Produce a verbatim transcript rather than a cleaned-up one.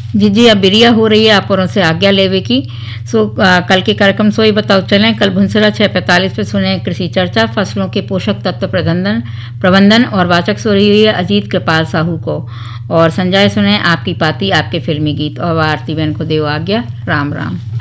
जी, जी, अब बिरिया हो रही है आप और से आज्ञा लेवे की। सो अ, कल के कार्यक्रम सोई बताओ चलें, कल भुनसरा छह पैंतालीस पे सुने कृषि चर्चा, फसलों के पोषक तत्व प्रबंधन प्रबंधन और वाचक सो रही है अजीत कृपाल साहू को। और संजय सुने आपकी पाती आपके फिल्मी गीत और आरती बहन को देव आज्ञा। राम राम।